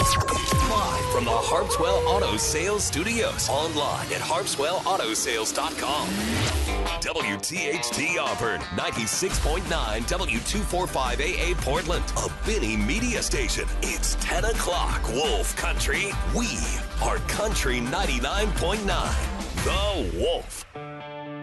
Live from the Harpswell Auto Sales Studios. Online at harpswellautosales.com. WTHT Auburn, 96.9 W245AA Portland. A Benny Media Station. It's 10 o'clock, Wolf Country. We are Country 99.9. The Wolf.